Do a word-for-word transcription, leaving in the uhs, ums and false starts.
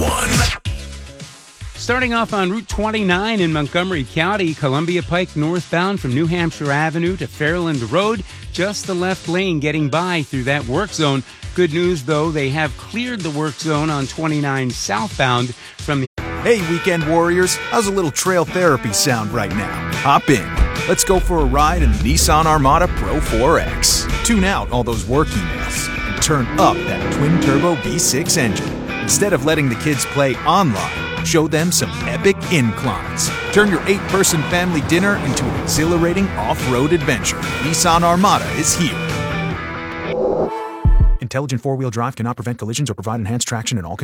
one. Starting off on Route twenty-nine in Montgomery County, Columbia Pike northbound from New Hampshire Avenue to Fairland Road, just the left lane getting by through that work zone. Good news, though, they have cleared the work zone on twenty-nine southbound from the... Hey, weekend warriors, how's a little trail therapy sound right now? Hop in. Let's go for a ride in the Nissan Armada Pro four X. Tune out all those work emails and turn up that twin-turbo V six engine. Instead of letting the kids play online, show them some epic inclines. Turn your eight-person family dinner into an exhilarating off-road adventure. Nissan Armada is here. Intelligent four-wheel drive cannot prevent collisions or provide enhanced traction in all conditions.